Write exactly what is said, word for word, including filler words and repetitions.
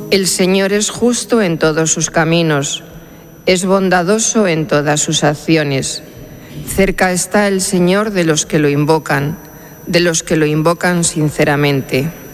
El Señor es justo en todos sus caminos, es bondadoso en todas sus acciones. Cerca está el Señor de los que lo invocan, de los que lo invocan sinceramente.